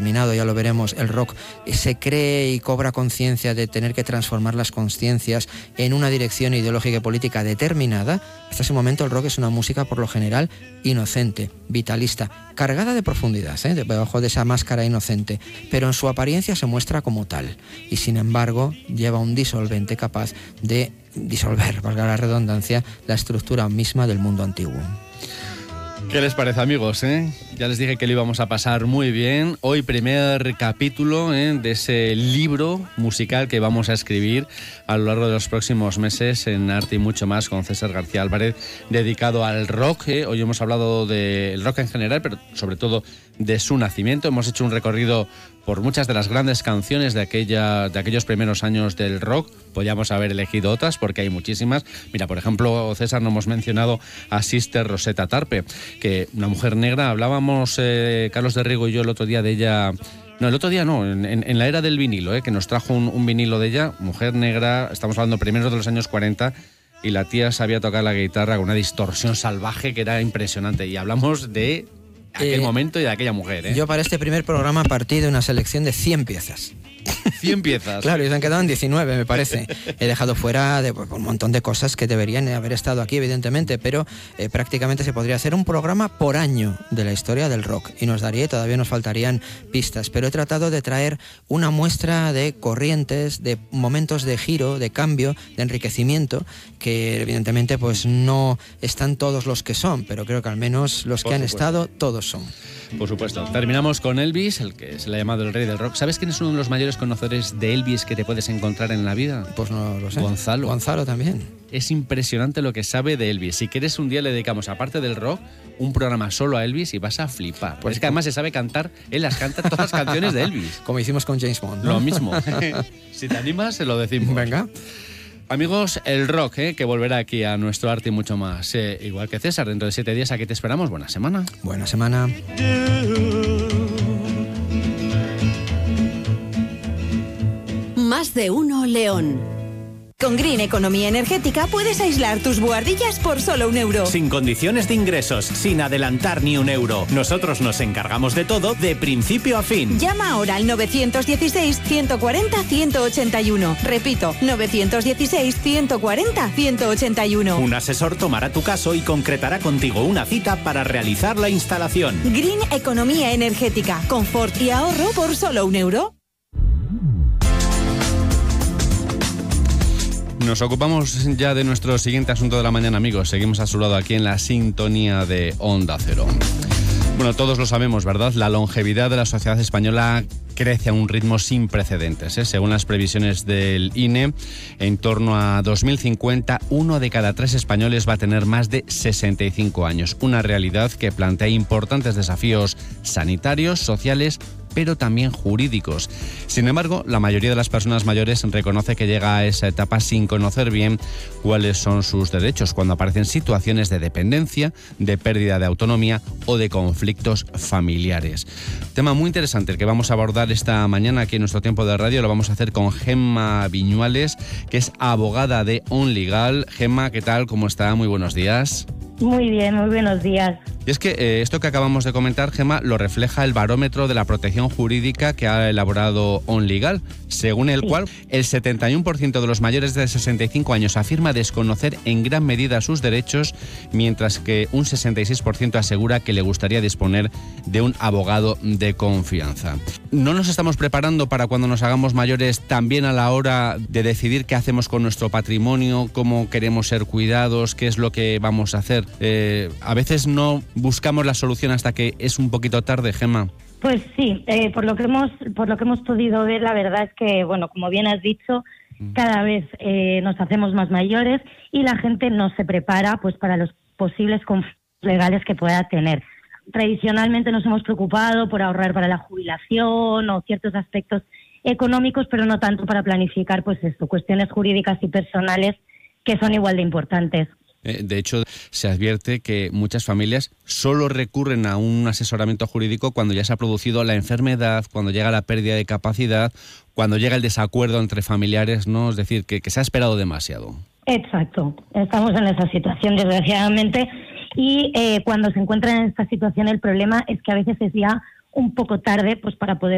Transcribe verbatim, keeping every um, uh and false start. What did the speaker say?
determinado, ya lo veremos, el rock se cree y cobra conciencia de tener que transformar las conciencias en una dirección ideológica y política determinada, hasta ese momento el rock es una música por lo general inocente, vitalista, cargada de profundidad, ¿eh? debajo de esa máscara inocente, pero en su apariencia se muestra como tal y sin embargo lleva un disolvente capaz de disolver, valga la redundancia, la estructura misma del mundo antiguo. ¿Qué les parece, amigos? ¿Eh? Ya les dije que lo íbamos a pasar muy bien. Hoy primer capítulo ¿eh? de ese libro musical que vamos a escribir a lo largo de los próximos meses en Arte y Mucho Más con César García Álvarez, dedicado al rock. ¿eh? Hoy hemos hablado del rock en general, pero sobre todo de su nacimiento. Hemos hecho un recorrido por muchas de las grandes canciones de, aquella, de aquellos primeros años del rock. Podríamos haber elegido otras porque hay muchísimas. Mira, por ejemplo, César, no hemos mencionado a Sister Rosetta Tarpe, que una mujer negra. Hablábamos eh, Carlos de Riego y yo el otro día de ella. No, el otro día no, en, en, en la era del vinilo, eh, que nos trajo un, un vinilo de ella, mujer negra, estamos hablando primero de los años cuarenta, y la tía sabía tocar la guitarra con una distorsión salvaje que era impresionante. Y hablamos de aquel eh, momento y de aquella mujer. ¿eh? Yo para este primer programa partí de una selección de cien piezas. cien piezas. Claro, y se han quedado en diecinueve, me parece. He dejado fuera de, pues, un montón de cosas que deberían haber estado aquí, evidentemente, pero eh, prácticamente se podría hacer un programa por año de la historia del rock. Y nos daría, todavía nos faltarían pistas, pero he tratado de traer una muestra de corrientes, de momentos de giro, de cambio, de enriquecimiento, que evidentemente pues no están todos los que son, pero creo que al menos los por que han supuesto. estado, todos son. Por supuesto. Terminamos con Elvis, el que se le ha llamado el rey del rock. ¿Sabes quién es uno de los mayores conocedores de Elvis que te puedes encontrar en la vida? Pues no lo sé. Gonzalo. Gonzalo también. Es impresionante lo que sabe de Elvis. Si quieres, un día le dedicamos, aparte del rock, un programa solo a Elvis y vas a flipar. Pues es que además se sabe cantar, él las canta todas las canciones de Elvis. Como hicimos con James Bond, ¿no? Lo mismo. Si te animas, se lo decimos. Venga. Amigos, el rock, ¿eh? que volverá aquí a nuestro Arte y Mucho Más. Eh, igual que César, dentro de siete días aquí te esperamos. Buena semana. Buena semana. Más de uno León. Con Green Economía Energética puedes aislar tus buhardillas por solo un euro. Sin condiciones de ingresos, sin adelantar ni un euro. Nosotros nos encargamos de todo de principio a fin. Llama ahora al nueve uno seis, uno cuatro cero, uno ocho uno. Repito, nueve uno seis, uno cuatro cero, uno ocho uno. Un asesor tomará tu caso y concretará contigo una cita para realizar la instalación. Green Economía Energética. Confort y ahorro por solo un euro. Nos ocupamos ya de nuestro siguiente asunto de la mañana, amigos. Seguimos a su lado aquí en la sintonía de Onda Cero. Bueno, todos lo sabemos, ¿verdad? La longevidad de la sociedad española crece a un ritmo sin precedentes, ¿eh? Según las previsiones del I N E, en torno a dos mil cincuenta, uno de cada tres españoles va a tener más de sesenta y cinco años. Una realidad que plantea importantes desafíos sanitarios, sociales, pero también jurídicos. Sin embargo, la mayoría de las personas mayores reconoce que llega a esa etapa sin conocer bien cuáles son sus derechos, cuando aparecen situaciones de dependencia, de pérdida de autonomía o de conflictos familiares. Tema muy interesante el que vamos a abordar esta mañana aquí en nuestro tiempo de radio. Lo vamos a hacer con Gemma Viñuales, que es abogada de OnLegal. Gemma, ¿qué tal? ¿Cómo está? Muy buenos días. Muy bien, muy buenos días. Y es que eh, esto que acabamos de comentar, Gemma, lo refleja el barómetro de la protección jurídica que ha elaborado OnLegal, según el sí. cual el setenta y uno por ciento de los mayores de sesenta y cinco años afirma desconocer en gran medida sus derechos, mientras que un sesenta y seis por ciento asegura que le gustaría disponer de un abogado de confianza. ¿No nos estamos preparando para cuando nos hagamos mayores también a la hora de decidir qué hacemos con nuestro patrimonio, cómo queremos ser cuidados, qué es lo que vamos a hacer? Eh, a veces no buscamos la solución hasta que es un poquito tarde, Gemma. Pues sí, eh, por lo que hemos por lo que hemos podido ver, la verdad es que, bueno, como bien has dicho, mm. cada vez eh, nos hacemos más mayores y la gente no se prepara pues para los posibles conflictos legales que pueda tener. Tradicionalmente nos hemos preocupado por ahorrar para la jubilación o ciertos aspectos económicos, pero no tanto para planificar pues esto, cuestiones jurídicas y personales que son igual de importantes. De hecho, se advierte que muchas familias solo recurren a un asesoramiento jurídico cuando ya se ha producido la enfermedad, cuando llega la pérdida de capacidad, cuando llega el desacuerdo entre familiares, ¿no? Es decir, que, que se ha esperado demasiado. Exacto. Estamos en esa situación, desgraciadamente, y eh, cuando se encuentran en esta situación el problema es que a veces es ya un poco tarde pues para poder